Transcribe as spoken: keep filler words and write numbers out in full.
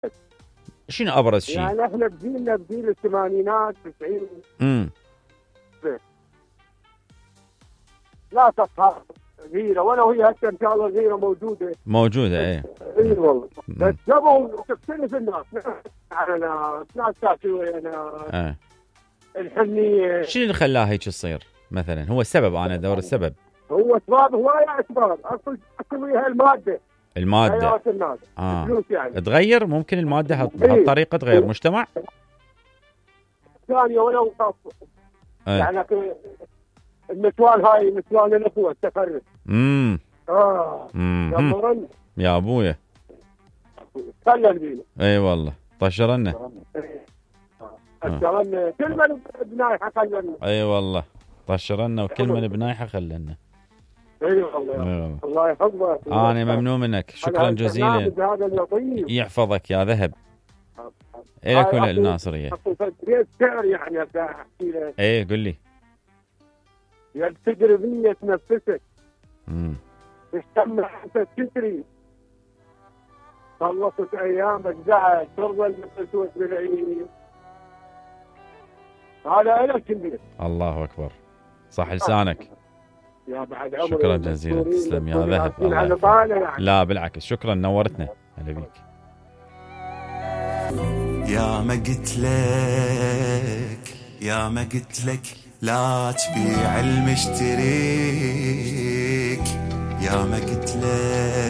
شنو ابرز شيء؟ يعني احنا بجيلنا بجيل الثمانينات التسعين امم لا تظهر غيره، ولا هي هسه ان شاء الله غيره موجوده موجوده. ايه اي والله. بس قبل تختلف الناس، انا ناس تاكل انا اه الحنيه. شنو اللي خلاها هيك تصير مثلا؟ هو السبب، انا ادور السبب. هو اسباب، هوايه اسباب. اصل اصل وياها الماده الماده حياه الناس اه الفلوس يعني تغير، ممكن الماده إيه. بهالطريقه تغير مجتمع ثانيه ولو خاص ايه. يعني النسوان هاي نسوان الاخوه التفرد امم اه امم يا يا ابويا خلنا بينا. اي والله طشرنا. طشرنا كل من بنايحه خلنا. اي والله طشرنا، وكل من بنايحه خلنا. اي والله الله يحفظك. انا ممنون منك، شكرا جزيلا. هذا اللطيف يحفظك يا ذهب. الك الناصريه. شعر يعني احكي لك. ايه قل لي. يا التجربيه تنفسك امم تشتم حتى تشتري، خلصت ايامك زعل ترضى المسوس بالعيد. هذا لك كبير. الله اكبر، صح لسانك يا بعد عمري. شكرا جزيلا، تسلم يا ذهب. يعني. لا بالعكس، شكرا نورتنا. هلا بيك. يا ما قلت لك يا ما قلت لك لا تبيع المشتريك، يا ما قلت لك